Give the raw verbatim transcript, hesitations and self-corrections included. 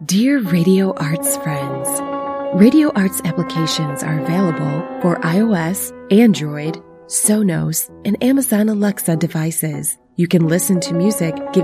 Dear Radio Arts friends, Radio Arts applications are available for iOS, Android, Sonos, and Amazon Alexa devices. You can listen to music, give